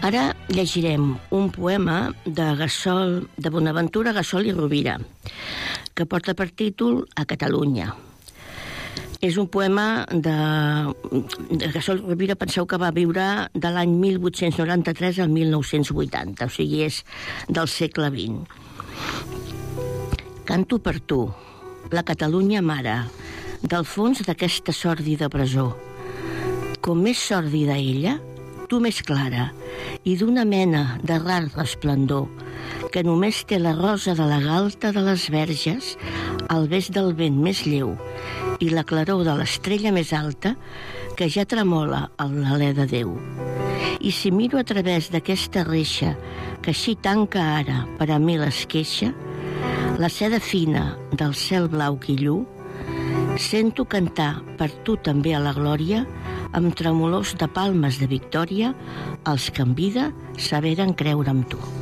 Ara llegirem un poema de Bonaventura Gassol i Rovira, que porta per títol A Catalunya. És un poema de Gassol i Rovira, penseu que va viure de l'any 1893 al 1980, o sigui, és del segle XX. Canto per tu, la Catalunya mare, del fons d'aquesta sòrdida presó. Com més sòrdida ella, tu més clara, i d'una mena de rar resplendor, que només té la rosa de la galta de les verges, el bes del vent més lleu i la claror de l'estrella més alta que ja tremola en l'alè de Déu. I si miro a través d'aquesta reixa que així tanca ara per a mi l'esqueixa, la seda fina del cel blau quillú, sento cantar per tu també a la glòria amb tremolors de palmes de victòria els que en vida saberen creure amb tu.